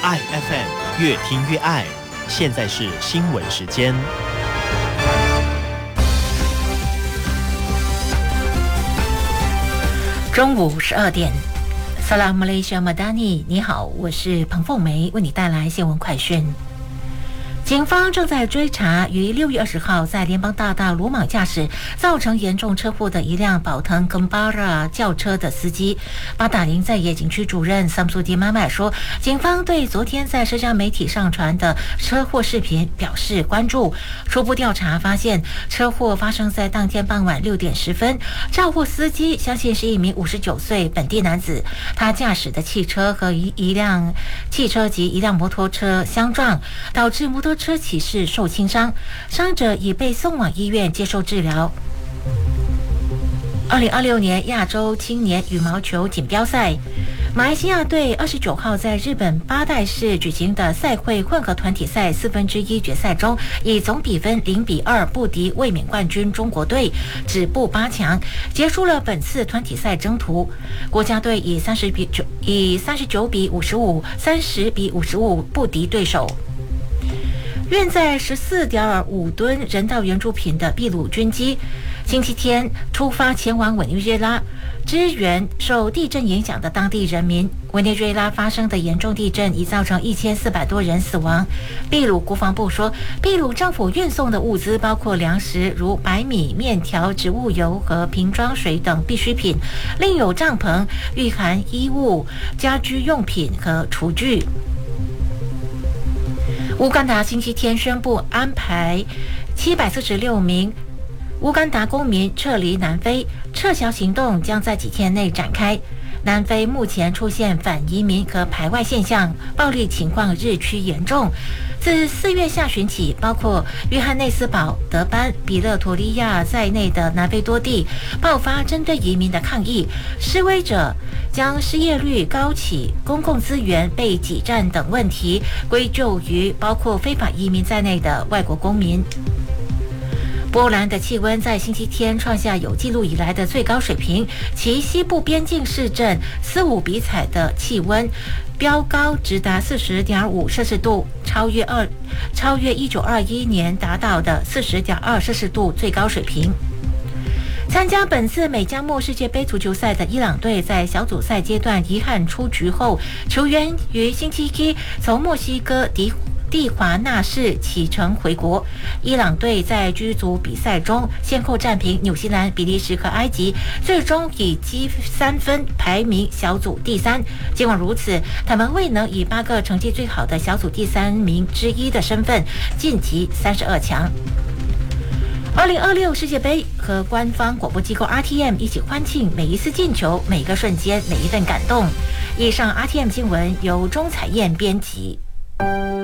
爱 FM 越听越爱。现在是新闻时间。 中午12点。萨拉马来西亚马达尼，你好，我是彭凤梅，为你带来新闻快讯。警方正在追查于6月20号在联邦大道鲁莽驾驶造成严重车祸的一辆宝腾跟巴拉轿车的司机。八达岭在野警区主任桑苏迪妈妈说，警方对昨天在社交媒体上传的车祸视频表示关注。初步调查发现，车祸发生在当天傍晚6点10分。肇祸司机相信是一名59岁本地男子，他驾驶的汽车和一辆汽车及一辆摩托车相撞，导致摩托车骑士受轻伤，伤者已被送往医院接受治疗。2026年亚洲青年羽毛球锦标赛，马来西亚队29号在日本八代市举行的赛会混合团体赛1/4决赛中，以总比分0-2不敌卫冕冠军中国队，止步8强，结束了本次团体赛征途。国家队以39-55、30-55不敌对手。运载14.5吨人道援助品的秘鲁军机星期天出发前往委内瑞拉，支援受地震影响的当地人民。委内瑞拉发生的严重地震已造成1400多人死亡。秘鲁国防部说，秘鲁政府运送的物资包括粮食如白米、面条、植物油和瓶装水等必需品，另有帐篷、御寒衣物、家居用品和厨具。乌干达星期天宣布安排746名乌干达公民撤离南非，撤侨行动将在几天内展开。南非目前出现反移民和排外现象，暴力情况日趋严重。自4月下旬起，包括约翰内斯堡、德班、比勒陀利亚在内的南非多地爆发针对移民的抗议，示威者将失业率高企、公共资源被挤占等问题归咎于包括非法移民在内的外国公民。波兰的气温在星期天创下有记录以来的最高水平，其西部边境市镇斯伍比采的气温飙高直达40.5摄氏度，超越1921年达到的40.2摄氏度最高水平。参加本次美加墨世界杯足球赛的伊朗队在小组赛阶段遗憾出局后，球员于星期一从墨西哥蒂华纳市启程回国。伊朗队在居组比赛中先后战平纽西兰、比利时和埃及，最终以积3分排名小组第3。尽管如此，他们未能以8个成绩最好的小组第3名之一的身份晋级32强。2026世界杯和官方广播机构 RTM 一起欢庆每一次进球、每一个瞬间、每一份感动。以上 RTM 新闻由钟彩燕编辑。